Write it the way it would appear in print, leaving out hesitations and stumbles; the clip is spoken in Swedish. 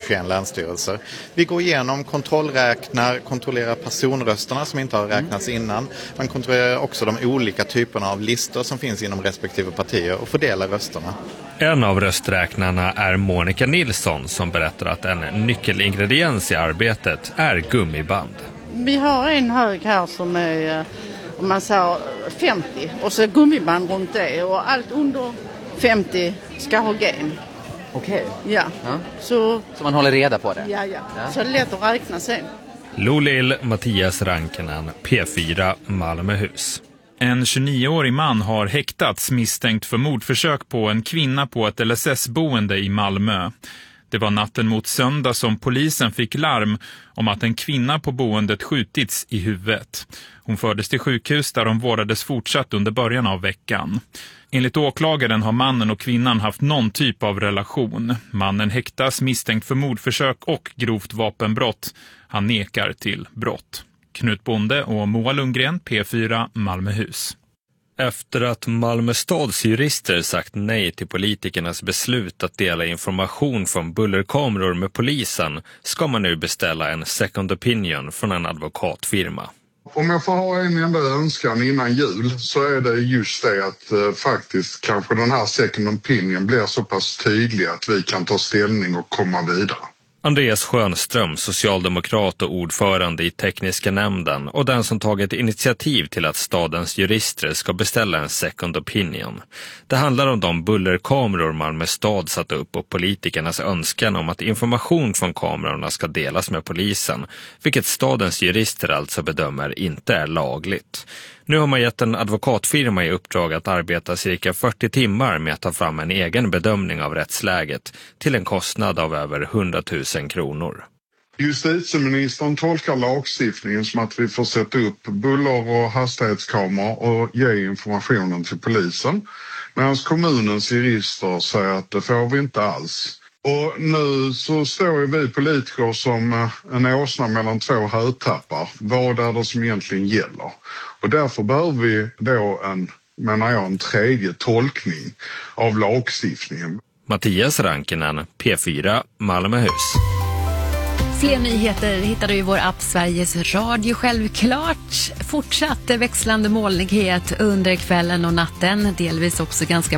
21 länsstyrelser. Vi går igenom, kontrollerar personrösterna som inte har räknats innan. Man kontrollerar också de olika typerna av listor som finns inom respektive partier och fördelar rösterna. En av rösträknarna är Monica Nilsson som berättar att en nyckelingrediens i arbetet är gummiband. Vi har en hög här som är, om man säger 50 och så gummiband runt det och allt under 50 ska ha game. Okej. Ja. Så man håller reda på det? Ja. Så det är lätt att räkna sen. Lolil Mattias Rankinen, P4 Malmöhus. En 29-årig man har häktats misstänkt för mordförsök på en kvinna på ett LSS-boende i Malmö. Det var natten mot söndag som polisen fick larm om att en kvinna på boendet skjutits i huvudet. Hon fördes till sjukhus där hon vårdades fortsatt under början av veckan. Enligt åklagaren har mannen och kvinnan haft någon typ av relation. Mannen häktas misstänkt för mordförsök och grovt vapenbrott. Han nekar till brott. Knut Bonde och Moa Lundgren, P4 Malmöhus. Efter att Malmö stads jurister sagt nej till politikernas beslut att dela information från bullerkameror med polisen ska man nu beställa en second opinion från en advokatfirma. Om jag får ha en enda önskan innan jul så är det just det att faktiskt kanske den här second opinion blir så pass tydlig att vi kan ta ställning och komma vidare. Andreas Schönström, socialdemokrat och ordförande i tekniska nämnden och den som tagit initiativ till att stadens jurister ska beställa en second opinion. Det handlar om de bullerkameror Malmö stad satt upp och politikernas önskan om att information från kamerorna ska delas med polisen, vilket stadens jurister alltså bedömer inte är lagligt. Nu har man gett en advokatfirma i uppdrag att arbeta cirka 40 timmar med att ta fram en egen bedömning av rättsläget till en kostnad av över 100 000 kronor. Justitieministern tolkar lagstiftningen som att vi får sätta upp buller- och hastighetskameror och ge informationen till polisen. Medan kommunens jurister säger att det får vi inte alls. Och nu så står vi politiker som en åsna mellan två hötappar. Vad är det som egentligen gäller? Och därför behöver vi då en tredje tolkning av lagstiftningen. Mattias Rankinen, P4 Malmöhus. Fler nyheter hittar du i vår app Sveriges Radio självklart. Fortsatt växlande molnighet under kvällen och natten. Delvis också ganska